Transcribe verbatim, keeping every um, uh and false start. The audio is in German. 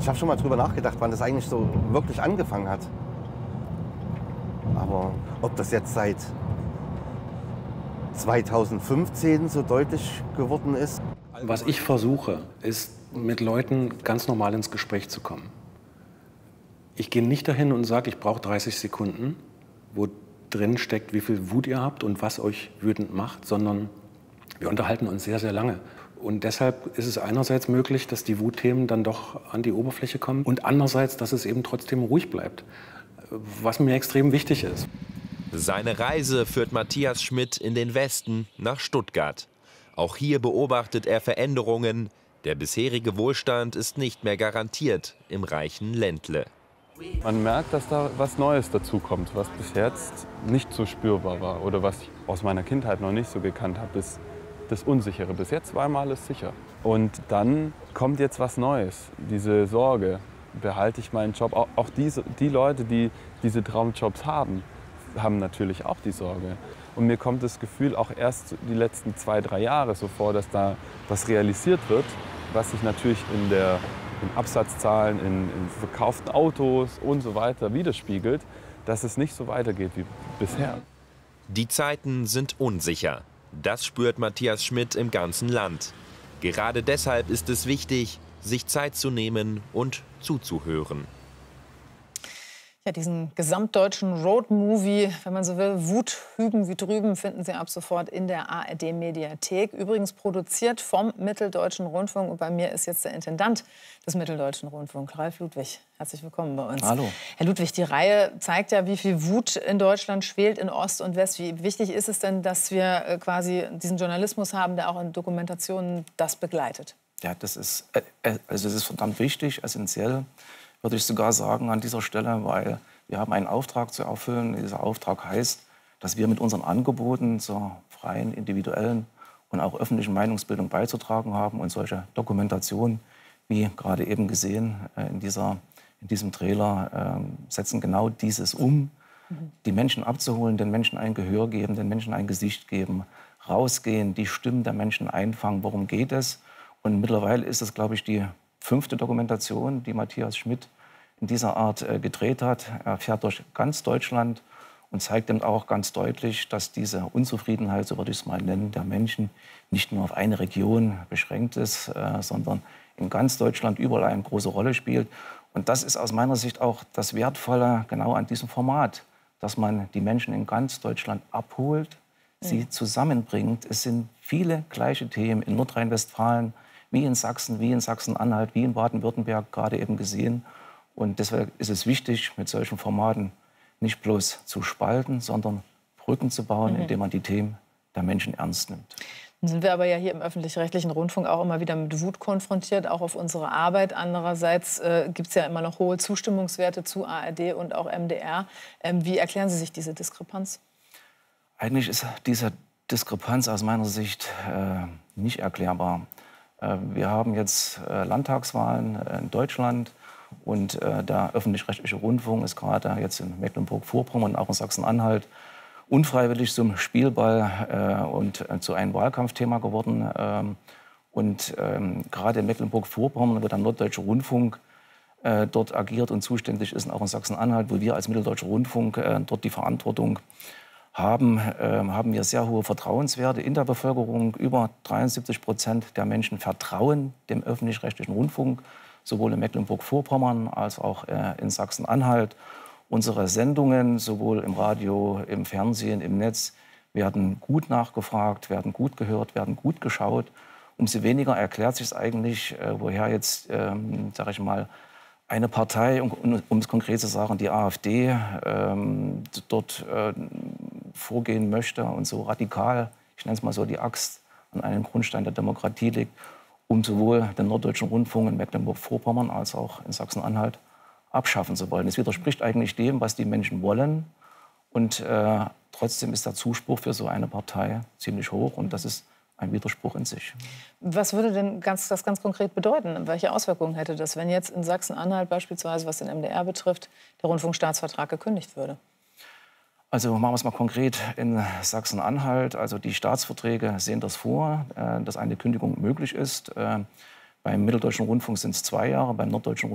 Ich habe schon mal drüber nachgedacht, wann das eigentlich so wirklich angefangen hat. Aber ob das jetzt seit zweitausendfünfzehn so deutlich geworden ist. Was ich versuche, ist, mit Leuten ganz normal ins Gespräch zu kommen. Ich gehe nicht dahin und sage, ich brauche dreißig Sekunden, wo drin steckt, wie viel Wut ihr habt und was euch wütend macht, sondern wir unterhalten uns sehr, sehr lange. Und deshalb ist es einerseits möglich, dass die Wutthemen dann doch an die Oberfläche kommen und andererseits, dass es eben trotzdem ruhig bleibt, was mir extrem wichtig ist. Seine Reise führt Matthias Schmidt in den Westen nach Stuttgart. Auch hier beobachtet er Veränderungen. Der bisherige Wohlstand ist nicht mehr garantiert im reichen Ländle. Man merkt, dass da was Neues dazukommt, was bis jetzt nicht so spürbar war oder was ich aus meiner Kindheit noch nicht so gekannt habe, ist das Unsichere. Bis jetzt war mal alles sicher. Und dann kommt jetzt was Neues, diese Sorge, behalte ich meinen Job. Auch, auch diese, die Leute, die diese Traumjobs haben, haben natürlich auch die Sorge. Und mir kommt das Gefühl auch erst die letzten zwei, drei Jahre so vor, dass da was realisiert wird, was sich natürlich in der in Absatzzahlen, in, in verkauften Autos und so weiter widerspiegelt, dass es nicht so weitergeht wie bisher. Die Zeiten sind unsicher. Das spürt Matthias Schmidt im ganzen Land. Gerade deshalb ist es wichtig, sich Zeit zu nehmen und zuzuhören. Ja, diesen gesamtdeutschen Roadmovie, wenn man so will, Wut hüben wie drüben, finden Sie ab sofort in der A R D-Mediathek. Übrigens produziert vom Mitteldeutschen Rundfunk. Und bei mir ist jetzt der Intendant des Mitteldeutschen Rundfunks, Ralf Ludwig. Herzlich willkommen bei uns. Hallo. Herr Ludwig, die Reihe zeigt ja, wie viel Wut in Deutschland schwelt, in Ost und West. Wie wichtig ist es denn, dass wir quasi diesen Journalismus haben, der auch in Dokumentationen das begleitet? Ja, das ist, also das ist verdammt wichtig, essentiell, würde ich sogar sagen an dieser Stelle, weil wir haben einen Auftrag zu erfüllen. Dieser Auftrag heißt, dass wir mit unseren Angeboten zur freien, individuellen und auch öffentlichen Meinungsbildung beizutragen haben. Und solche Dokumentationen, wie gerade eben gesehen in, dieser, in diesem Trailer, äh, setzen genau dieses um. Mhm. Die Menschen abzuholen, den Menschen ein Gehör geben, den Menschen ein Gesicht geben, rausgehen, die Stimmen der Menschen einfangen. Worum geht es? Und mittlerweile ist es, glaube ich, die fünfte Dokumentation, die Matthias Schmidt in dieser Art äh, gedreht hat. Er fährt durch ganz Deutschland und zeigt eben auch ganz deutlich, dass diese Unzufriedenheit, so würde ich es mal nennen, der Menschen nicht nur auf eine Region beschränkt ist, äh, sondern in ganz Deutschland überall eine große Rolle spielt. Und das ist aus meiner Sicht auch das Wertvolle genau an diesem Format, dass man die Menschen in ganz Deutschland abholt, sie mhm. zusammenbringt. Es sind viele gleiche Themen in Nordrhein-Westfalen, wie in Sachsen, wie in Sachsen-Anhalt, wie in Baden-Württemberg gerade eben gesehen. Und deshalb ist es wichtig, mit solchen Formaten nicht bloß zu spalten, sondern Brücken zu bauen, mhm. indem man die Themen der Menschen ernst nimmt. Dann sind wir aber ja hier im öffentlich-rechtlichen Rundfunk auch immer wieder mit Wut konfrontiert, auch auf unsere Arbeit. Andererseits äh, gibt es ja immer noch hohe Zustimmungswerte zu A R D und auch M D R. Ähm, wie erklären Sie sich diese Diskrepanz? Eigentlich ist diese Diskrepanz aus meiner Sicht äh, nicht erklärbar. Wir haben jetzt äh, Landtagswahlen in Deutschland und äh, der öffentlich-rechtliche Rundfunk ist gerade jetzt in Mecklenburg-Vorpommern und auch in Sachsen-Anhalt unfreiwillig zum Spielball äh, und äh, zu einem Wahlkampfthema geworden. Ähm, und ähm, gerade in Mecklenburg-Vorpommern, wo der Norddeutsche Rundfunk äh, dort agiert und zuständig ist, und auch in Sachsen-Anhalt, wo wir als Mitteldeutscher Rundfunk äh, dort die Verantwortung Haben, äh, haben wir sehr hohe Vertrauenswerte in der Bevölkerung. Über dreiundsiebzig Prozent der Menschen vertrauen dem öffentlich-rechtlichen Rundfunk, sowohl in Mecklenburg-Vorpommern als auch äh, in Sachsen-Anhalt. Unsere Sendungen, sowohl im Radio, im Fernsehen, im Netz, werden gut nachgefragt, werden gut gehört, werden gut geschaut. Umso weniger erklärt sich es eigentlich, äh, woher jetzt, ähm, sage ich mal, eine Partei, um, um es konkret zu sagen, die AfD, ähm, dort äh, vorgehen möchte und so radikal, ich nenne es mal so, die Axt an einem Grundstein der Demokratie legt, um sowohl den Norddeutschen Rundfunk in Mecklenburg-Vorpommern als auch in Sachsen-Anhalt abschaffen zu wollen. Es widerspricht eigentlich dem, was die Menschen wollen. Und äh, trotzdem ist der Zuspruch für so eine Partei ziemlich hoch. Und das ist ein Widerspruch in sich. Was würde denn ganz, das ganz konkret bedeuten? Welche Auswirkungen hätte das, wenn jetzt in Sachsen-Anhalt beispielsweise, was den M D R betrifft, der Rundfunkstaatsvertrag gekündigt würde? Also machen wir es mal konkret in Sachsen-Anhalt. Also die Staatsverträge sehen das vor, dass eine Kündigung möglich ist. Beim Mitteldeutschen Rundfunk sind es zwei Jahre, beim Norddeutschen